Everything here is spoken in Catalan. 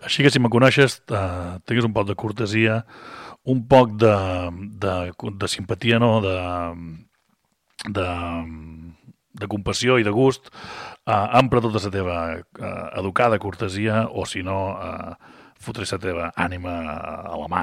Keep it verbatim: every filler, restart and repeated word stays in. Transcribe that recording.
Així que si me coneixes, eh, tinguis un poc de cortesia, un poc de, de, de simpatia, no? de, de, de compassió i de gust, eh, empra tota la teva eh, educada cortesia, o si no, eh, fotre la teva ànima a la mà.